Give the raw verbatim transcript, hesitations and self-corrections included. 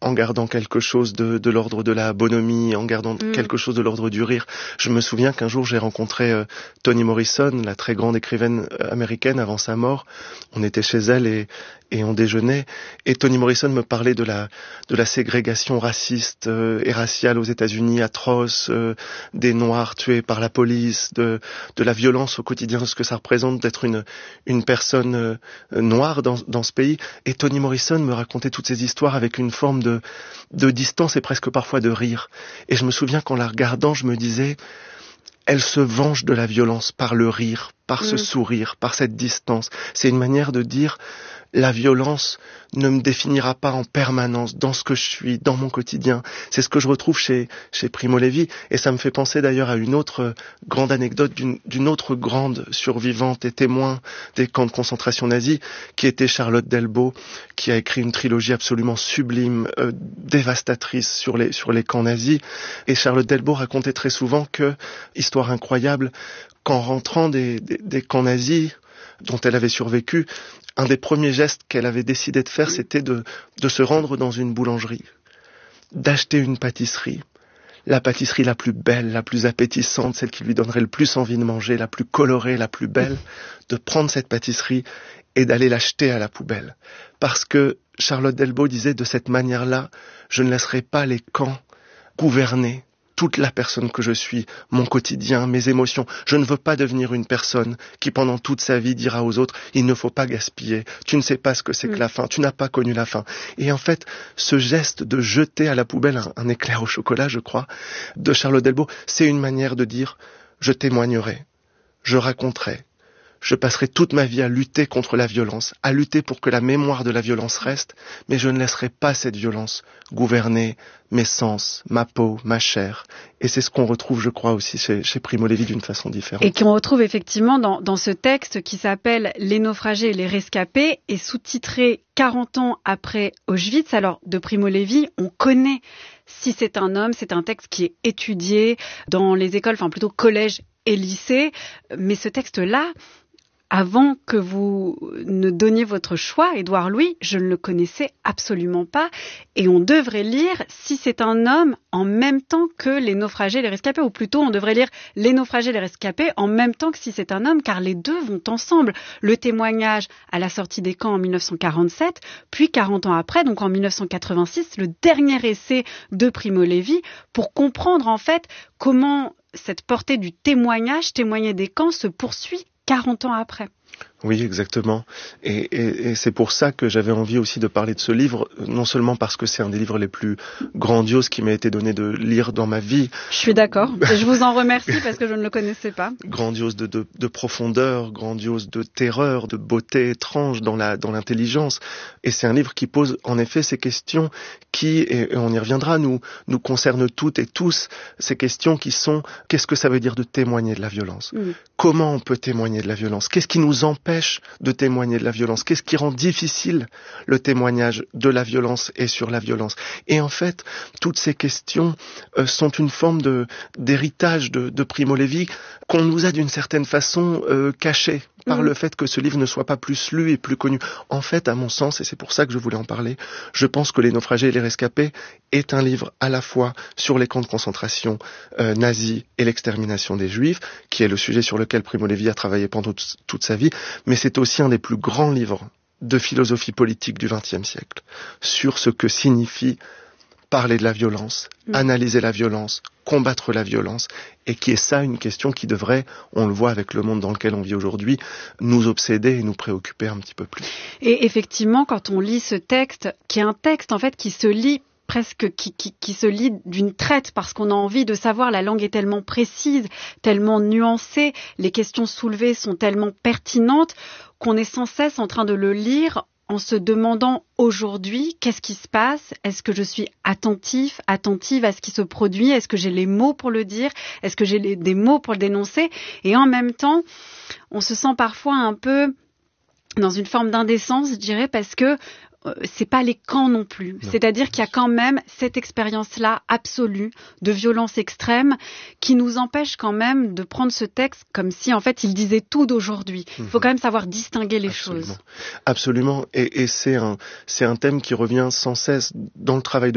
en gardant quelque chose de, de l'ordre de la bonhomie, en gardant mmh. quelque chose de l'ordre du rire. Je me souviens qu'un jour j'ai rencontré euh, Toni Morrison, la très grande écrivaine américaine avant sa mort. On était chez elle et, et on déjeunait. Et Toni Morrison me parlait de la, de la ségrégation raciste euh, et raciale aux États-Unis, atroce, euh, des Noirs tués par la police, de, de la violence au quotidien, de ce que ça représente d'être une, une personne euh, noire dans, dans ce pays. Et Toni Morrison me racontait toutes ces histoires avec une forme de, de distance et presque parfois de rire. Et je me souviens qu'en la regardant, je me disais, elle se venge de la violence par le rire, par mmh. ce sourire, par cette distance. C'est une manière de dire, la violence ne me définira pas en permanence dans ce que je suis, dans mon quotidien. C'est ce que je retrouve chez, chez Primo Levi. Et ça me fait penser d'ailleurs à une autre grande anecdote d'une, d'une autre grande survivante et témoin des camps de concentration nazis, qui était Charlotte Delbo, qui a écrit une trilogie absolument sublime, euh, dévastatrice sur les, sur les camps nazis. Et Charlotte Delbo racontait très souvent que, histoire incroyable, qu'en rentrant des, des, des camps nazis, dont elle avait survécu, un des premiers gestes qu'elle avait décidé de faire, c'était de, de se rendre dans une boulangerie, d'acheter une pâtisserie, la pâtisserie la plus belle, la plus appétissante, celle qui lui donnerait le plus envie de manger, la plus colorée, la plus belle, de prendre cette pâtisserie et d'aller l'acheter à la poubelle. Parce que Charlotte Delbo disait, de cette manière-là, je ne laisserai pas les camps gouverner toute la personne que je suis, mon quotidien, mes émotions. Je ne veux pas devenir une personne qui, pendant toute sa vie, dira aux autres « il ne faut pas gaspiller, tu ne sais pas ce que c'est mmh. que la faim, tu n'as pas connu la faim ». Et en fait, ce geste de jeter à la poubelle un, un éclair au chocolat, je crois, de Charlotte Delbo, c'est une manière de dire « je témoignerai, je raconterai ». Je passerai toute ma vie à lutter contre la violence, à lutter pour que la mémoire de la violence reste, mais je ne laisserai pas cette violence gouverner mes sens, ma peau, ma chair. Et c'est ce qu'on retrouve, je crois, aussi chez, chez Primo Levi d'une façon différente. Et qu'on retrouve effectivement dans, dans ce texte qui s'appelle « Les naufragés et les rescapés » et sous-titré « quarante ans après Auschwitz ». Alors, de Primo Levi, on connaît Si c'est un homme, c'est un texte qui est étudié dans les écoles, enfin plutôt collège et lycée. Mais ce texte-là, avant que vous ne donniez votre choix, Édouard Louis, je ne le connaissais absolument pas. Et on devrait lire Si c'est un homme en même temps que Les naufragés et les rescapés. Ou plutôt, on devrait lire Les naufragés et les rescapés en même temps que Si c'est un homme, car les deux vont ensemble. Le témoignage à la sortie des camps en dix-neuf cent quarante-sept, puis quarante ans après, donc en dix-neuf cent quatre-vingt-six, le dernier essai de Primo Levi, pour comprendre en fait comment cette portée du témoignage, témoigner des camps, se poursuit quarante ans après. Oui, exactement. Et, et, et c'est pour ça que j'avais envie aussi de parler de ce livre, non seulement parce que c'est un des livres les plus grandioses qui m'a été donné de lire dans ma vie. Je suis d'accord. Et je vous en remercie parce que je ne le connaissais pas. Grandiose de, de, de profondeur, grandiose de terreur, de beauté étrange dans la, dans l'intelligence. Et c'est un livre qui pose en effet ces questions qui, et on y reviendra, nous, nous concernent toutes et tous, ces questions qui sont, qu'est-ce que ça veut dire de témoigner de la violence? Mmh. Comment on peut témoigner de la violence? Qu'est-ce qui nous empêche de témoigner de la violence? Qu'est-ce qui rend difficile le témoignage de la violence et sur la violence? Et en fait, toutes ces questions euh, sont une forme de, d'héritage de, de Primo Levi qu'on nous a d'une certaine façon euh, caché par mmh. le fait que ce livre ne soit pas plus lu et plus connu. En fait, à mon sens, et c'est pour ça que je voulais en parler, je pense que Les naufragés et les rescapés est un livre à la fois sur les camps de concentration euh, nazis et l'extermination des Juifs, qui est le sujet sur lequel Primo Levi a travaillé pendant t- toute sa vie, mais c'est aussi un des plus grands livres de philosophie politique du vingtième siècle, sur ce que signifie parler de la violence, mmh. analyser la violence, combattre la violence, et qui est ça une question qui devrait, on le voit avec le monde dans lequel on vit aujourd'hui, nous obséder et nous préoccuper un petit peu plus. Et effectivement, quand on lit ce texte, qui est un texte en fait qui se lit presque qui, qui, qui se lit d'une traite parce qu'on a envie de savoir, la langue est tellement précise, tellement nuancée, les questions soulevées sont tellement pertinentes qu'on est sans cesse en train de le lire en se demandant aujourd'hui qu'est-ce qui se passe, est-ce que je suis attentif, attentive à ce qui se produit, est-ce que j'ai les mots pour le dire, est-ce que j'ai les, des mots pour le dénoncer, et en même temps on se sent parfois un peu dans une forme d'indécence, je dirais, parce que c'est pas les camps non plus. Non. C'est-à-dire qu'il y a quand même cette expérience-là absolue de violence extrême qui nous empêche quand même de prendre ce texte comme si, en fait, il disait tout d'aujourd'hui. Il mmh. faut quand même savoir distinguer les Absolument. choses. Absolument. Et, et c'est un, c'est un thème qui revient sans cesse dans le travail de